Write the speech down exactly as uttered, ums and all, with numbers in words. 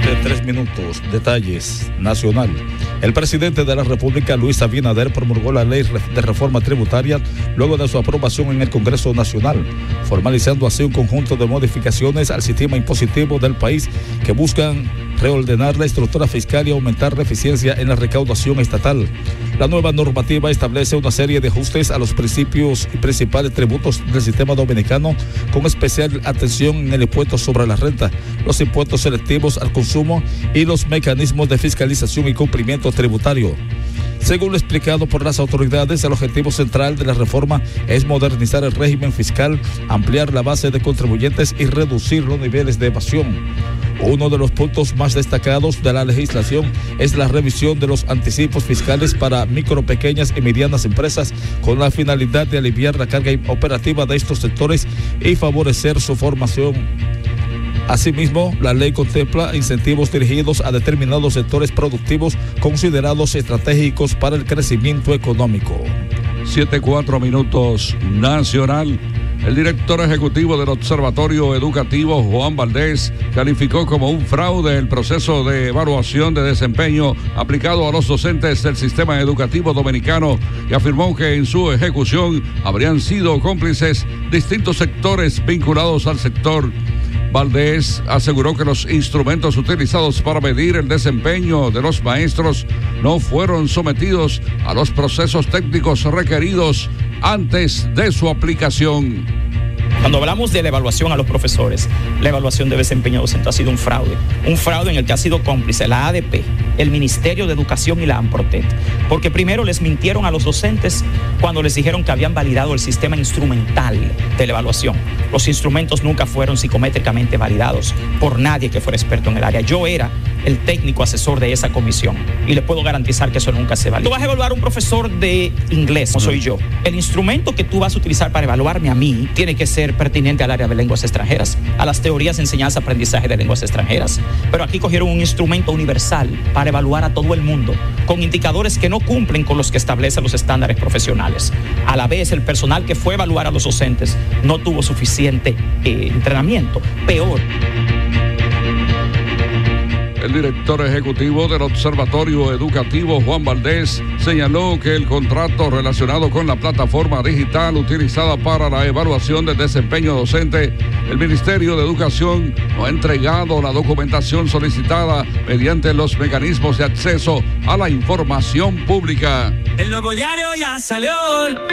siete, tres minutos. Detalles. Nacional. El presidente de la República, Luis Abinader, promulgó la ley de reforma tributaria luego de su aprobación en el Congreso Nacional, formalizando así un conjunto de modificaciones al sistema impositivo del país que buscan reordenar la estructura fiscal y aumentar la eficiencia en la recaudación estatal. La nueva normativa establece una serie de ajustes a los principios y principales tributos del sistema dominicano, con especial atención en el impuesto sobre la renta, los impuestos selectivos al consumo y los mecanismos de fiscalización y cumplimiento tributario. Según lo explicado por las autoridades, el objetivo central de la reforma es modernizar el régimen fiscal, ampliar la base de contribuyentes y reducir los niveles de evasión. Uno de los puntos más destacados de la legislación es la revisión de los anticipos fiscales para micro, pequeñas y medianas empresas, con la finalidad de aliviar la carga operativa de estos sectores y favorecer su formación. Asimismo, la ley contempla incentivos dirigidos a determinados sectores productivos considerados estratégicos para el crecimiento económico. siete, cuatro minutos. Nacional. El director ejecutivo del Observatorio Educativo, Juan Valdés, calificó como un fraude el proceso de evaluación de desempeño aplicado a los docentes del sistema educativo dominicano y afirmó que en su ejecución habrían sido cómplices distintos sectores vinculados al sector. Valdés aseguró que los instrumentos utilizados para medir el desempeño de los maestros no fueron sometidos a los procesos técnicos requeridos antes de su aplicación. Cuando hablamos de la evaluación a los profesores, la evaluación de desempeño docente ha sido un fraude, un fraude en el que ha sido cómplice la A D P, el Ministerio de Educación y la AMPROTET, porque primero les mintieron a los docentes cuando les dijeron que habían validado el sistema instrumental de la evaluación. Los instrumentos nunca fueron psicométricamente validados por nadie que fuera experto en el área. Yo era el técnico asesor de esa comisión y le puedo garantizar que eso nunca se validó. Tú vas a evaluar a un profesor de inglés, como soy yo. El instrumento que tú vas a utilizar para evaluarme a mí tiene que ser pertinente al área de lenguas extranjeras, a las teorías de enseñanza, aprendizaje de lenguas extranjeras. Pero aquí cogieron un instrumento universal para evaluar a todo el mundo, con indicadores que no cumplen con los que establecen los estándares profesionales. A la vez, el personal que fue a evaluar a los docentes no tuvo suficiente eh, entrenamiento. Peor. El director ejecutivo del Observatorio Educativo, Juan Valdés, señaló que el contrato relacionado con la plataforma digital utilizada para la evaluación del desempeño docente, el Ministerio de Educación no ha entregado la documentación solicitada mediante los mecanismos de acceso a la información pública. El nuevo diario ya salió.